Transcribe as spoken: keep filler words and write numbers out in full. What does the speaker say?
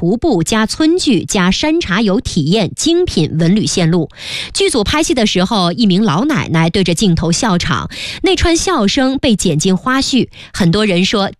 徒步加村剧加山茶游体验精品文旅线路。剧组拍戏的时候，一名老奶奶对着镜头笑场，那串笑声被剪进花絮。很多人说